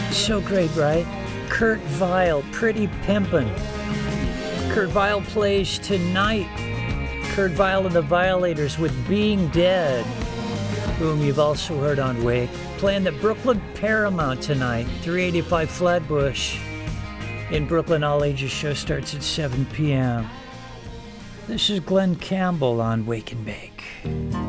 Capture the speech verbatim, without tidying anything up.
So great, right? Kurt Vile, Pretty Pimpin'. Kurt Vile plays tonight. Kurt Vile and the Violators with Being Dead, whom you've also heard on Wake. Playing at Brooklyn Paramount tonight, three eighty-five Flatbush. In Brooklyn, All Ages show starts at seven p.m. This is Glenn Campbell on Wake and Bake.